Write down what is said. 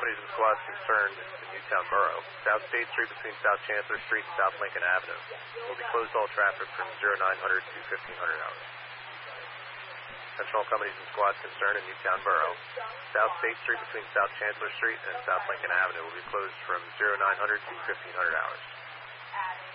companies and squads concerned in Newtown Borough. South State Street between South Chancellor Street and South Lincoln Avenue will be closed to all traffic from 0900 to 1500 hours. Attention all companies and squads concerned in Newtown Borough. South State Street between South Chancellor Street and South Lincoln Avenue will be closed from 0900 to 1500 hours.